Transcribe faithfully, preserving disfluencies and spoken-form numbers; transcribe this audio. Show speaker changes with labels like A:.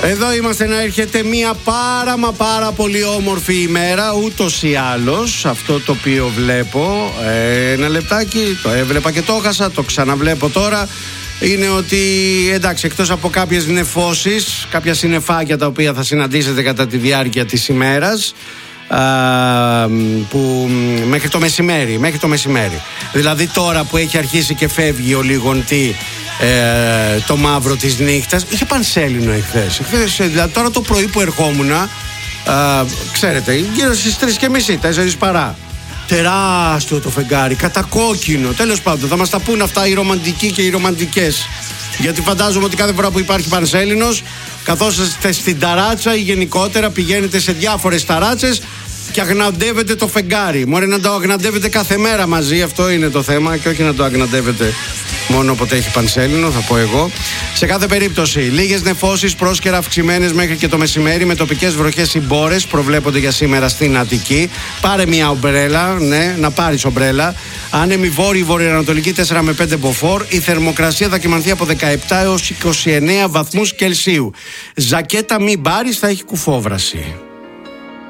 A: Εδώ είμαστε να έρχεται μια πάρα μα πάρα πολύ όμορφη ημέρα, ούτως ή άλλως. Αυτό το οποίο βλέπω, ε, ένα λεπτάκι, το έβλεπα και το έχασα, το ξαναβλέπω τώρα. Είναι ότι, εντάξει, εκτός από κάποιες νεφώσεις, κάποια συννεφάκια τα οποία θα συναντήσετε κατά τη διάρκεια της ημέρας, α, που μέχρι το μεσημέρι, μέχρι το μεσημέρι. Δηλαδή τώρα που έχει αρχίσει και φεύγει ο λιγοντή, Ε, το μαύρο της νύχτας. Είχε πανσέλινο εχθές. Εχθές, δηλαδή τώρα το πρωί που ερχόμουν, α, ξέρετε, γύρω στις τρεις και μισή, τέσσερις παρά. Τεράστιο το φεγγάρι, κατακόκκινο. Τέλος πάντων, θα μας τα πούν αυτά οι ρομαντικοί και οι ρομαντικές. Γιατί φαντάζομαι ότι κάθε φορά που υπάρχει πανσέλινος, καθώς είστε στην ταράτσα ή γενικότερα πηγαίνετε σε διάφορες ταράτσες και αγναντεύετε το φεγγάρι. Μωρέ, να το αγναντεύετε κάθε μέρα μαζί, αυτό είναι το θέμα, και όχι να το αγναντεύετε μόνο όποτε έχει πανσέλινο, θα πω εγώ. Σε κάθε περίπτωση, λίγες νεφώσεις πρόσκαιρα αυξημένες μέχρι και το μεσημέρι, με τοπικές βροχές ή μπόρες προβλέπονται για σήμερα στην Αττική. Πάρε μια ομπρέλα, ναι, να πάρεις ομπρέλα. Άνεμη βόρειη βορειοανατολική τέσσερα με πέντε μποφόρ. Η θερμοκρασία θα κυμανθεί από δεκαεπτά έως είκοσι εννέα βαθμούς Κελσίου. Ζακέτα μην πάρεις, θα έχει κουφόβραση.